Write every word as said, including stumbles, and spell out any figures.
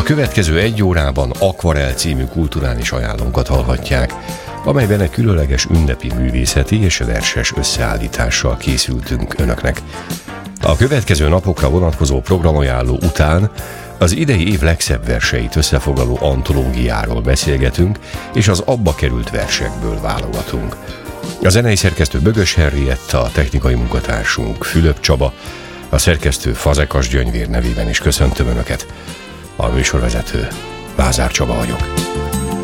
következő egy órában Akvarel című kulturális ajánlónkat hallhatják, amelyben egy különleges ünnepi művészeti és verses összeállítással készültünk önöknek. A következő napokra vonatkozó programajánló után az idei év legszebb verseit összefoglaló antológiáról beszélgetünk, és az abba került versekből válogatunk. A zenei szerkesztő Bögös Henrietta, a technikai munkatársunk Fülöp Csaba, a szerkesztő Fazekas Gyöngyvér nevében is köszöntöm Önöket. A műsorvezető Lázár Csaba vagyok.